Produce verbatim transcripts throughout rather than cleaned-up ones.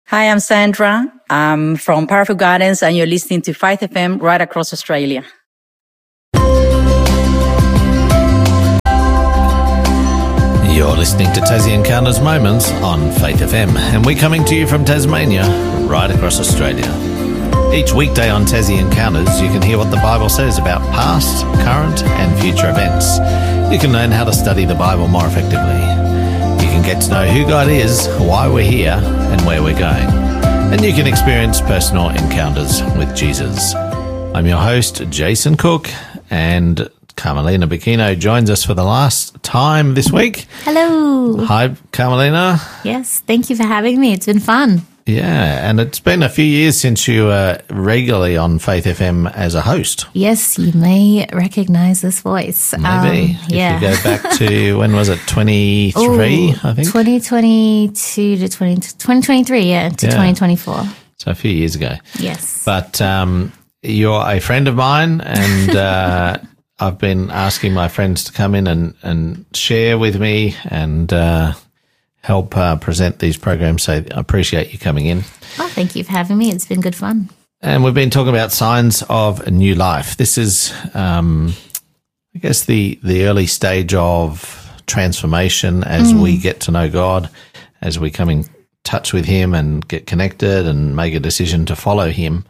Hi, I'm Sandra. I'm from Powerful Gardens, and you're listening to Faith F M right across Australia. You're listening to Tassie Encounters Moments on Faith F M, and we're coming to you from Tasmania, right across Australia. Each weekday on Tassie Encounters, you can hear what the Bible says about past, current and future events. You can learn how to study the Bible more effectively. You can get to know who God is, why we're here and where we're going. And you can experience personal encounters with Jesus. I'm your host, Jason Cook, and Carmelina Bacchino joins us for the last time this week. Hello. Hi, Carmelina. Yes, thank you for having me. It's been fun. Yeah, and it's been a few years since you were regularly on Faith F M as a host. Yes, you may recognise this voice. Maybe. Um, if yeah. you go back to, when was it, twenty-three, Ooh, I think? twenty twenty-two to twenty, twenty twenty-three, yeah, to Yeah. twenty twenty-four. So a few years ago. Yes. But um, you're a friend of mine, and uh, I've been asking my friends to come in and, and share with me and uh, help uh, present these programs. So I appreciate you coming in. Oh, thank you for having me. It's been good fun. And we've been talking about signs of a new life. This is, um, I guess, the, the early stage of transformation as mm. we get to know God, as we come in touch with Him and get connected and make a decision to follow Him.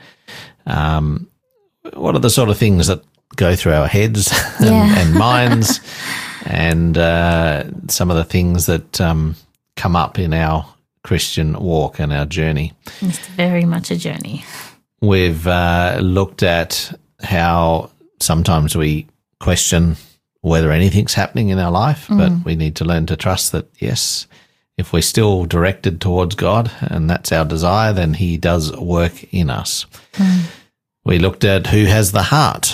Um, what are the sort of things that go through our heads and, Yeah. and minds, and uh, some of the things that um, come up in our Christian walk and our journey? It's very much a journey. We've uh, looked at how sometimes we question whether anything's happening in our life, mm. but we need to learn to trust that, yes, if we're still directed towards God and that's our desire, then He does work in us. Mm. We looked at who has the heart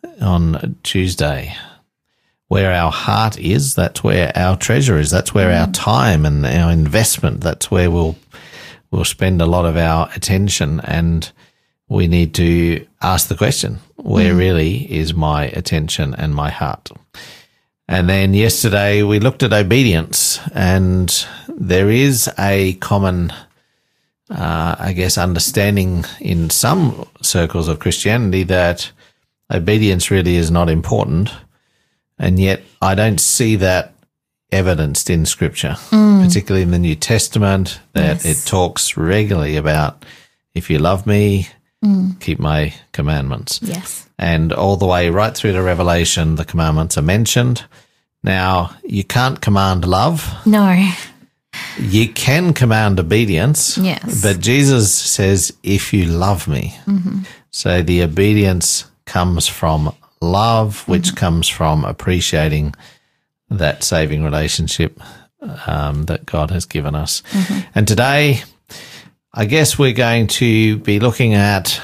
on Tuesday. Where our heart is, that's where our treasure is. That's where mm. our time and our investment, that's where we'll we'll spend a lot of our attention. And we need to ask the question, where mm. really is my attention and my heart? And then yesterday we looked at obedience, and there is a common, uh, I guess, understanding in some circles of Christianity that obedience really is not important. And yet I don't see that evidenced in Scripture, mm. particularly in the New Testament, that yes. it talks regularly about, if you love me, mm. keep my commandments. Yes. And all the way right through to Revelation, the commandments are mentioned. Now, you can't command love. No. You can command obedience. Yes. But Jesus says, if you love me. Mm-hmm. So the obedience comes from love, which mm-hmm. comes from appreciating that saving relationship um, that God has given us. Mm-hmm. And today, I guess we're going to be looking at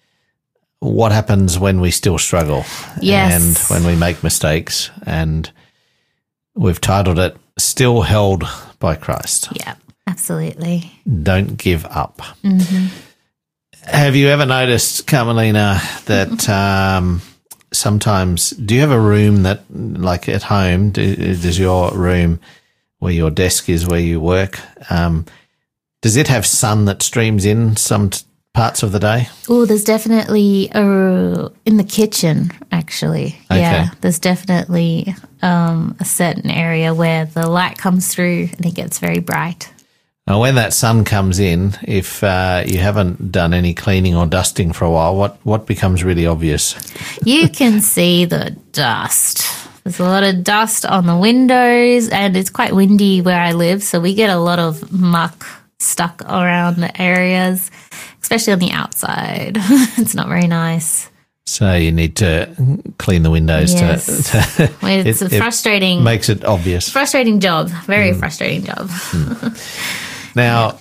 what happens when we still struggle yes. and when we make mistakes. And we've titled it, Still Held by Christ. Yeah, absolutely. Don't give up. Mm-hmm. Have you ever noticed, Carmelina, that um, sometimes, do you have a room that, like at home, do, does your room where your desk is, where you work, um, does it have sun that streams in some t- parts of the day? Oh, there's definitely a, in the kitchen, actually. Okay. Yeah, there's definitely um, a certain area where the light comes through and it gets very bright. Now, when that sun comes in, if uh, you haven't done any cleaning or dusting for a while, what, what becomes really obvious? You can see the dust. There's a lot of dust on the windows, and it's quite windy where I live, so we get a lot of muck stuck around the areas, especially on the outside. It's not very nice. So you need to clean the windows. Yes. to, to well, it's it, a frustrating... It makes it obvious. Frustrating job. Very mm. frustrating job. Mm. Now,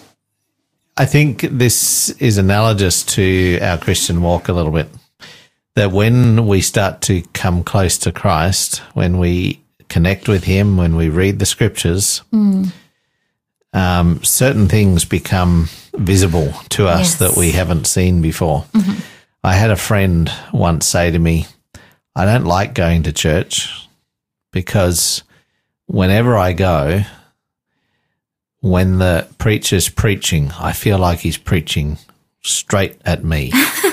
I think this is analogous to our Christian walk a little bit, that when we start to come close to Christ, when we connect with Him, when we read the Scriptures, mm. um, certain things become visible to us yes. that we haven't seen before. Mm-hmm. I had a friend once say to me, I don't like going to church because whenever I go, when the preacher's preaching, I feel like he's preaching straight at me.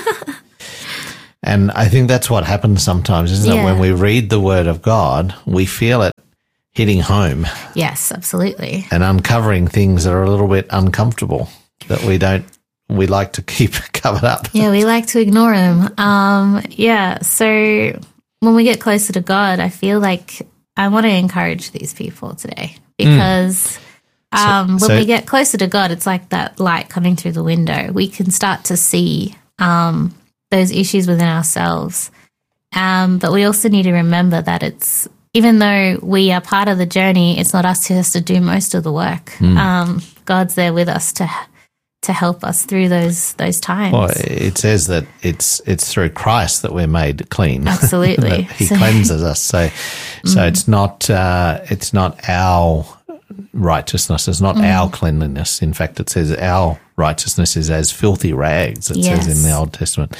And I think that's what happens sometimes, isn't Yeah. it? When we read the Word of God, we feel it hitting home Yes, absolutely. and uncovering things that are a little bit uncomfortable that we don't, we like to keep covered up. Yeah, we like to ignore him. Um, yeah, so when we get closer to God, I feel like I want to encourage these people today because um, when so- we get closer to God, it's like that light coming through the window. We can start to see um, those issues within ourselves. Um, but we also need to remember that it's, even though we are part of the journey, it's not us who has to do most of the work. Um, God's there with us to to help us through those those times. Well, it says that it's it's through Christ that we're made clean. Absolutely. That he So- cleanses us. So, so it's not uh, it's not our righteousness. It's not our cleanliness. In fact, it says our righteousness is as filthy rags. It says in the Yes. Old Testament.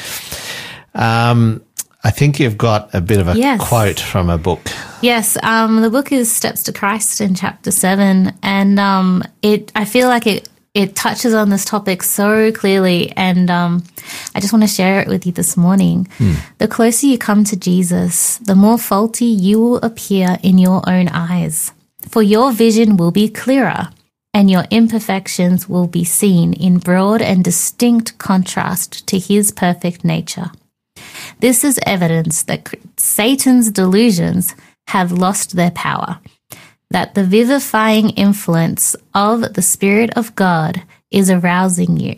Um, I think you've got a bit of a Yes. quote from a book. Yes, um, the book is Steps to Christ in chapter seven, and um, it. I feel like it it touches on this topic so clearly, and um, I just want to share it with you this morning. The closer you come to Jesus, the more faulty you will appear in your own eyes, for your vision will be clearer, and your imperfections will be seen in broad and distinct contrast to His perfect nature. This is evidence that Satan's delusions have lost their power, that the vivifying influence of the Spirit of God is arousing you.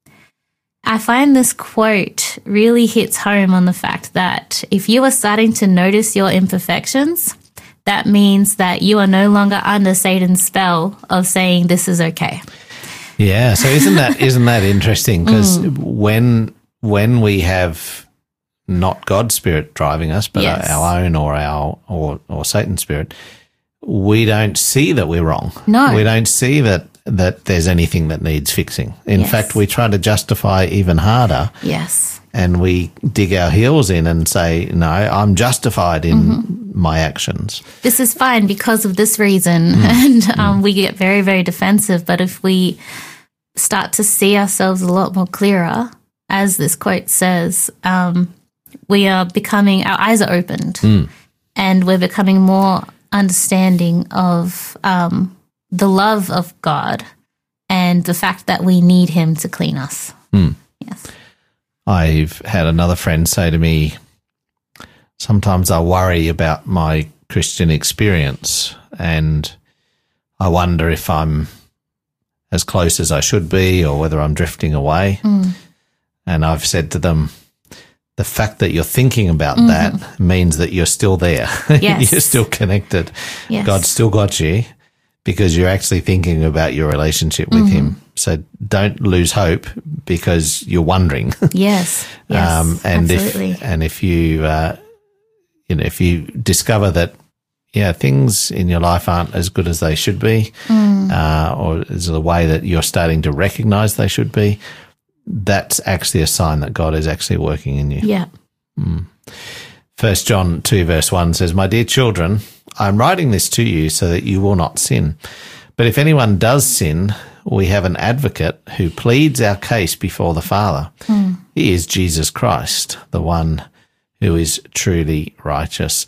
I find this quote really hits home on the fact that if you are starting to notice your imperfections, that means that you are no longer under Satan's spell of saying this is okay. Yeah. So isn't that isn't that interesting? Because when when we have not God's Spirit driving us, but Yes. our own or our or or Satan's Spirit, we don't see that we're wrong. No. We don't see that that there's anything that needs fixing. In Yes. fact, we try to justify even harder, Yes. and we dig our heels in and say, "No, I'm justified in Mm-hmm. my actions." This is fine because of this reason. And um, we get very, very defensive. But if we start to see ourselves a lot more clearer, as this quote says, um, we are becoming, our eyes are opened and we're becoming more understanding of um, the love of God and the fact that we need Him to clean us. Yes. I've had another friend say to me, sometimes I worry about my Christian experience and I wonder if I'm as close as I should be or whether I'm drifting away. And I've said to them, the fact that you're thinking about that means that you're still there. Yes. You're still connected. Yes. God's still got you because you're actually thinking about your relationship with Him. So don't lose hope because you're wondering. Yes. Yes. Um, and absolutely. if and if you uh, you know if you discover that yeah things in your life aren't as good as they should be, Mm. uh, or is the way that you're starting to recognise they should be, that's actually a sign that God is actually working in you. yeah. First John two verse one says, "My dear children, I'm writing this to you so that you will not sin. But if anyone does sin, we have an advocate who pleads our case before the Father. He is Jesus Christ, the one who is truly righteous."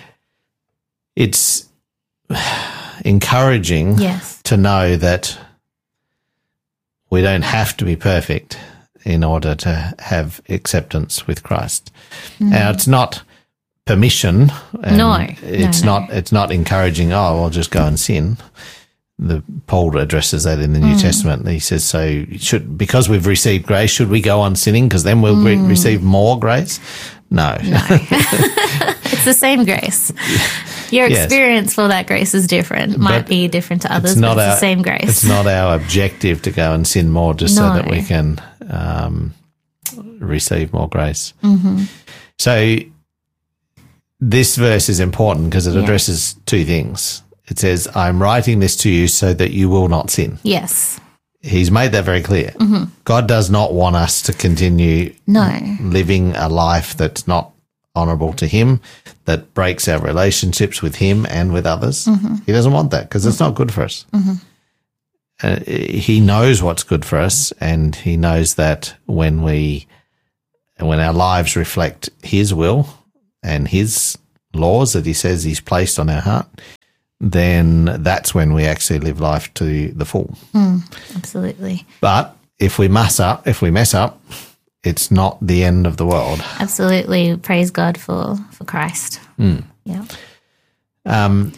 It's encouraging Yes. to know that we don't have to be perfect in order to have acceptance with Christ. Now, it's not permission. And No, no, it's no. not. It's not encouraging. Oh, I'll just go and sin. The Paul addresses that in the New Testament. He says, "So should because we've received grace, should we go on sinning because then we'll re- receive more grace?" No. It's the same grace. Your Yes. experience for that grace is different. Might But be different to others, it's not but it's our, the same grace. It's not our objective to go and sin more just so No. that we can um, receive more grace. Mm-hmm. So this verse is important because it Yeah. addresses two things. It says, "I'm writing this to you so that you will not sin." Yes. He's made that very clear. God does not want us to continue No. living a life that's not honorable to Him, that breaks our relationships with Him and with others. He doesn't want that because it's not good for us. uh, he knows what's good for us, and he knows that when we, when our lives reflect his will and his laws that he says he's placed on our heart, then that's when we actually live life to the full. Mm, absolutely. But if we mess up, if we mess up, it's not the end of the world. Absolutely. Praise God for, for Christ. Mm. Yeah. Um,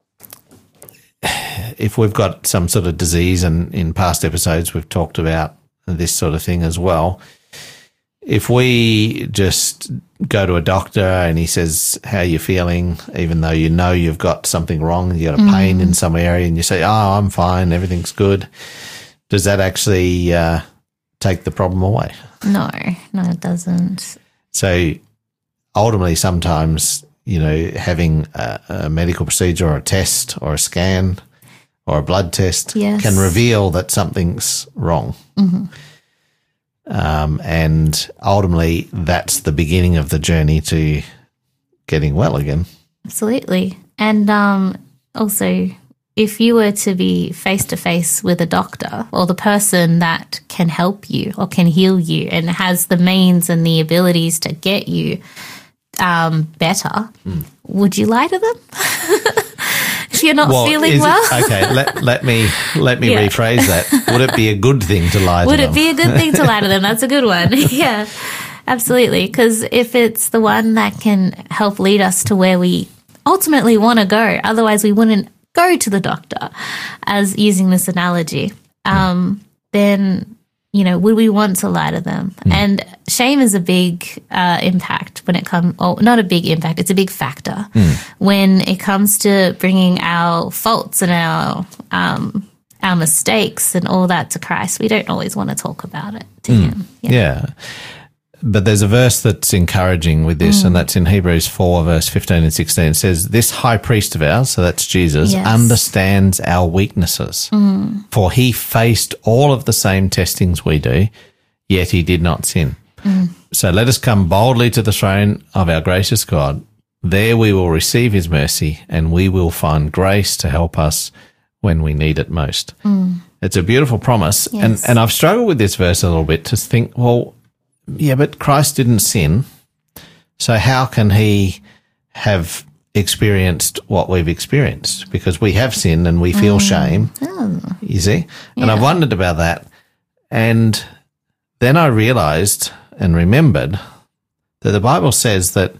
if we've got some sort of disease, and in past episodes we've talked about this sort of thing as well, if we just go to a doctor and he says, how are you feeling, even though you know you've got something wrong, you got a pain mm. in some area, and you say, oh, I'm fine, everything's good, does that actually uh, take the problem away? No, no, it doesn't. So ultimately sometimes, you know, having a, a medical procedure or a test or a scan or a blood test yes. can reveal that something's wrong. Mm-hmm. Um, and ultimately that's the beginning of the journey to getting well again. Absolutely. And um, also, if you were to be face-to-face with a doctor or the person that can help you or can heal you and has the means and the abilities to get you um, better, mm. would you lie to them? If you're not well, feeling well? It, okay, let, let me let me yeah. rephrase that. Would it be a good thing to lie would to them? Would it be a good thing to lie to them? That's a good one. Yeah, absolutely. Because if it's the one that can help lead us to where we ultimately want to go, otherwise we wouldn't go to the doctor, as using this analogy, um, mm. then, you know, would we want to lie to them? Mm. And shame is a big uh, impact when it comes, or not a big impact, it's a big factor mm. when it comes to bringing our faults and our um, our mistakes and all that to Christ. We don't always want to talk about it to mm. him. Yeah. yeah. But there's a verse that's encouraging with this, mm. and that's in Hebrews four, verse fifteen and sixteen. It says, this high priest of ours, so that's Jesus, yes. understands our weaknesses. Mm. For he faced all of the same testings we do, yet he did not sin. Mm. So let us come boldly to the throne of our gracious God. There we will receive his mercy, and we will find grace to help us when we need it most. Mm. It's a beautiful promise. Yes. And, and I've struggled with this verse a little bit to think, well, yeah, but Christ didn't sin, so how can he have experienced what we've experienced? Because we have sinned and we feel mm. shame, oh. you see? Yeah. And I wondered about that. And then I realised and remembered that the Bible says that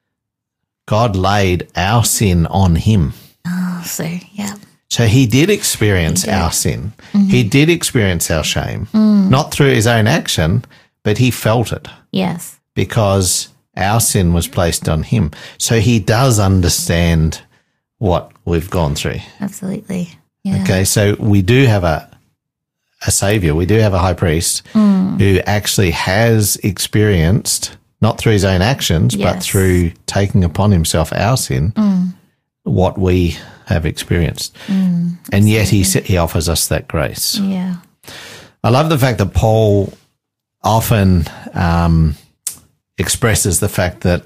God laid our sin on him. Oh, so, yeah. So he did experience he did. our sin. Mm-hmm. He did experience our shame, mm. not through his own action, but he felt it. Yes. Because our sin was placed on him. So he does understand what we've gone through. Absolutely. Yeah. Okay, so we do have a a saviour. We do have a high priest mm. who actually has experienced, not through his own actions, yes. but through taking upon himself our sin, mm. what we have experienced. Mm, and yet he he offers us that grace. Yeah. I love the fact that Paul often um, expresses the fact that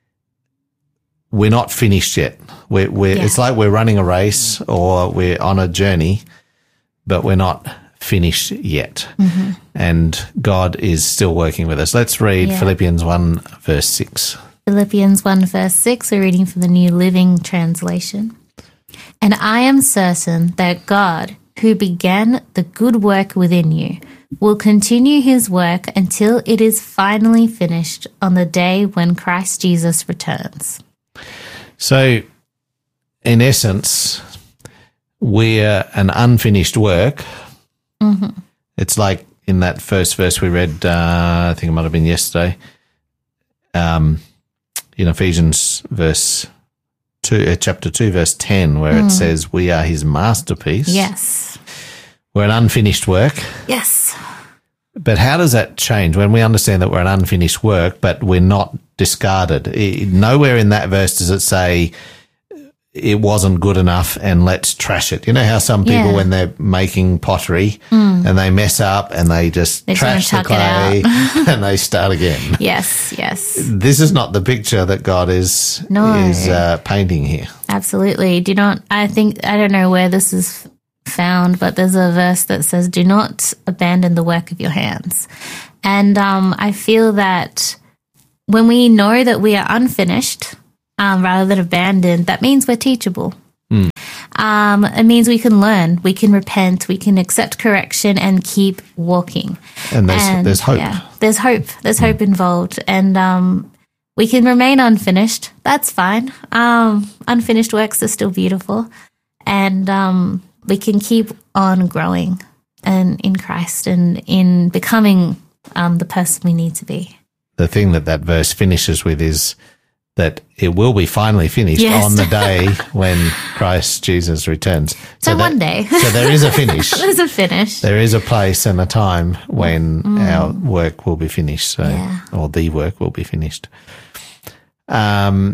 we're not finished yet. We're, we're, yeah. It's like we're running a race or we're on a journey, but we're not finished yet. Mm-hmm. And God is still working with us. Let's read yeah. Philippians one, verse six. Philippians one, verse six, we're reading from the New Living Translation. And I am certain that God, who began the good work within you, will continue his work until it is finally finished on the day when Christ Jesus returns. So, in essence, we're an unfinished work. Mm-hmm. It's like in that first verse we read, uh, I think it might have been yesterday, um, in Ephesians verse two, uh, chapter two, verse ten, where mm. it says we are his masterpiece. Yes. We're an unfinished work. Yes. But how does that change when we understand that we're an unfinished work, but we're not discarded? It, nowhere in that verse does it say it wasn't good enough and let's trash it. You know how some people, yeah. when they're making pottery mm. and they mess up and they just they trash the clay and they start again. Yes, yes. This is not the picture that God is, no. is uh, painting here. Absolutely. Do you not, I think, I don't know where this is found, but there's a verse that says, do not abandon the work of your hands. And um, I feel that when we know that we are unfinished um, rather than abandoned, that means we're teachable. Mm. Um, it means we can learn, we can repent, we can accept correction and keep walking. And there's, and, there's hope. Yeah, there's hope. There's Mm. hope involved. And um, we can remain unfinished. That's fine. Um, unfinished works are still beautiful. And um, we can keep on growing and in Christ and in becoming um, the person we need to be. The thing that that verse finishes with is that it will be finally finished Yes. on the day when Christ Jesus returns. So, that- one day. So there is a finish. There's a finish. There is a place and a time when our work will be finished, so Yeah. or the work will be finished. Um.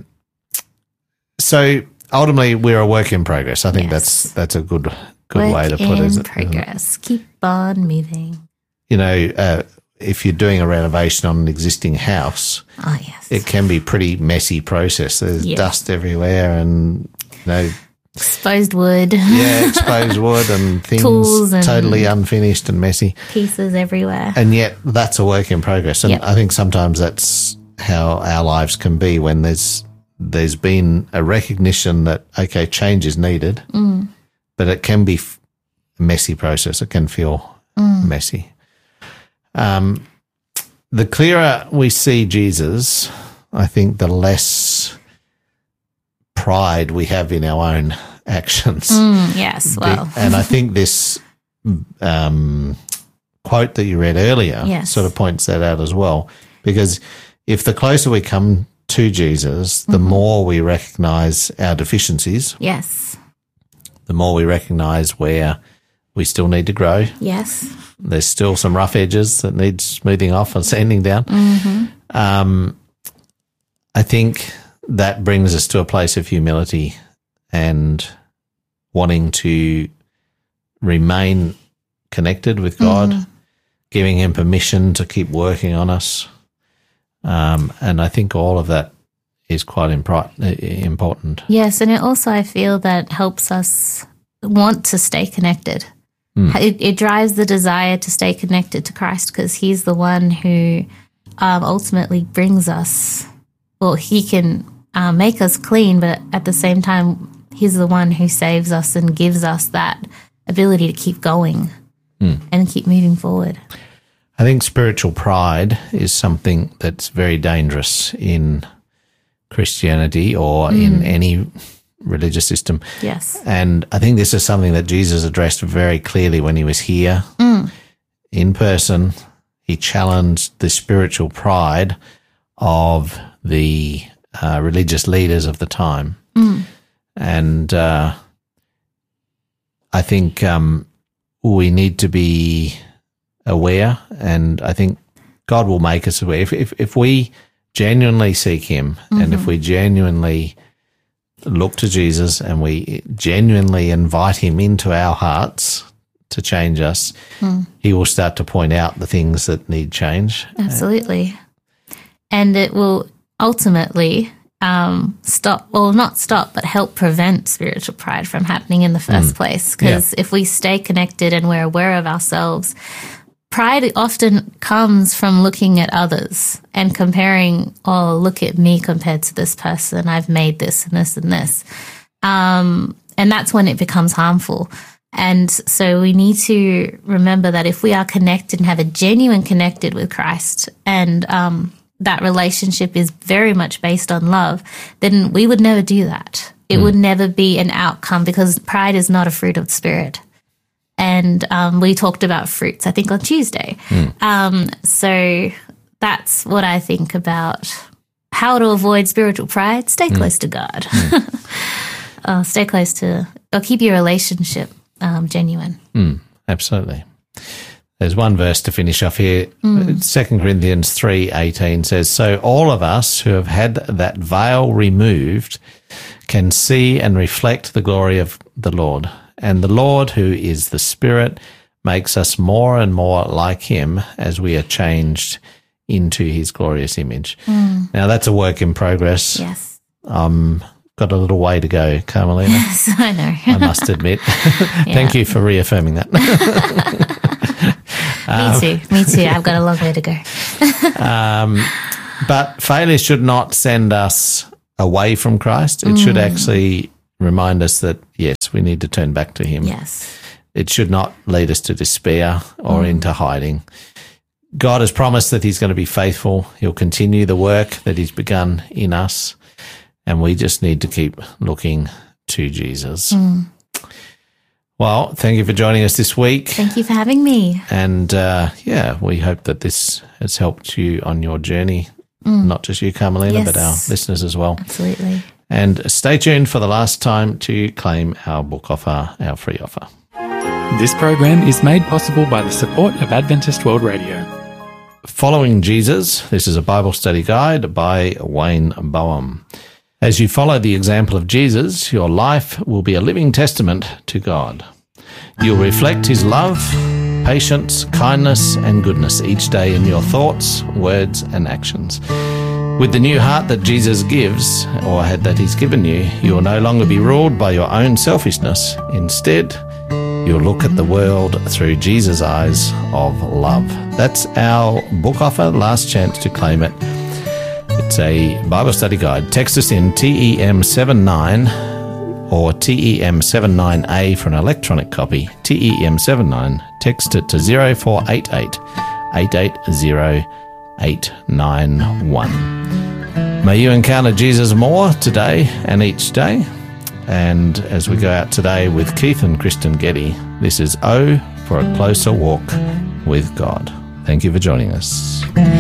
So ultimately, we're a work in progress. I think Yes. that's that's a good good Work way to put in it. isn't it? progress. Keep on moving. You know, uh, if you're doing a renovation on an existing house, Oh, yes. it can be pretty messy process. There's Yeah. dust everywhere, and you know, Exposed wood. yeah, exposed wood and things Tools and- totally unfinished and messy. Pieces everywhere. And yet that's a work in progress. And Yep. I think sometimes that's how our lives can be when there's there's been a recognition that, okay, change is needed, Mm. but it can be f- a messy process. It can feel messy. Um, the clearer we see Jesus, I think the less pride we have in our own actions. Mm, yes, Be- well. and I think this um, quote that you read earlier Yes. sort of points that out as well. Because if the closer we come to Jesus, the Mm-hmm. more we recognize our deficiencies, Yes. the more we recognize where we still need to grow. Yes. There's still some rough edges that need smoothing off and sanding down. Mm-hmm. Um, I think that brings us to a place of humility and wanting to remain connected with God, Mm-hmm. giving Him permission to keep working on us. Um, and I think all of that is quite impri- important. Yes, and it also, I feel, that helps us want to stay connected. It, it drives the desire to stay connected to Christ because He's the one who um, ultimately brings us, well, He can uh, make us clean, but at the same time, He's the one who saves us and gives us that ability to keep going and keep moving forward. I think spiritual pride is something that's very dangerous in Christianity or in any religious system. Yes. And I think this is something that Jesus addressed very clearly when He was here in person. He challenged the spiritual pride of the uh, religious leaders of the time. And uh, I think um, we need to be aware, and I think God will make us aware. If, if, if we genuinely seek Him and if we genuinely look to Jesus and we genuinely invite Him into our hearts to change us, He will start to point out the things that need change. Absolutely. And it will ultimately um, stop, well, not stop, but help prevent spiritual pride from happening in the first place. Because if we stay connected and we're aware of ourselves, pride often comes from looking at others and comparing, oh, look at me compared to this person. I've made this and this and this. Um, and that's when it becomes harmful. And so we need to remember that if we are connected and have a genuine connected with Christ and um, that relationship is very much based on love, then we would never do that. It would never be an outcome because pride is not a fruit of the Spirit. And um, we talked about fruits, I think, on Tuesday. Um, so that's what I think about how to avoid spiritual pride. Stay close to God. uh, stay close to, or keep your relationship um, genuine. Mm, absolutely. There's one verse to finish off here. Second Corinthians three eighteen says, "So all of us who have had that veil removed can see and reflect the glory of the Lord. And the Lord, who is the Spirit, makes us more and more like Him as we are changed into His glorious image." Now, that's a work in progress. Yes. I'm got a little way to go, Carmelina. Yes, I know. I must admit. Thank you for reaffirming that. Me too. Me too. I've got a long way to go. um, but failure should not send us away from Christ. It mm. should actually remind us that, yes, we need to turn back to him. Yes. It should not lead us to despair or mm. into hiding. God has promised that he's going to be faithful. He'll continue the work that he's begun in us, and we just need to keep looking to Jesus. Mm. Well, thank you for joining us this week. Thank you for having me. And, uh, yeah, we hope that this has helped you on your journey, mm. not just you, Carmelina, yes. but our listeners as well. Absolutely. And stay tuned for the last time to claim our book offer, our free offer. This program is made possible by the support of Adventist World Radio. Following Jesus, this is a Bible study guide by Wayne Boehm. As you follow the example of Jesus, your life will be a living testament to God. You'll reflect his love, patience, kindness, and goodness each day in your thoughts, words, and actions. With the new heart that Jesus gives, or that he's given you, you will no longer be ruled by your own selfishness. Instead, you'll look at the world through Jesus' eyes of love. That's our book offer, last chance to claim it. It's a Bible study guide. Text us in T E M seventy-nine or T E M seventy-nine A for an electronic copy. T E M seventy-nine, text it to zero four eight eight, eight eight zero, eight nine one. May you encounter Jesus more today and each day. And as we go out today with Keith and Kristen Getty, this is O for a Closer Walk with God. Thank you for joining us.